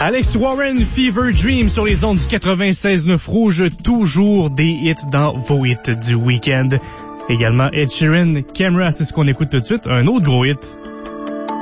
Alex Warren, Fever Dream sur les ondes du 96.9 Rouge, toujours des hits dans vos hits du week-end. Également Ed Sheeran, Camera, c'est ce qu'on écoute tout de suite, un autre gros hit.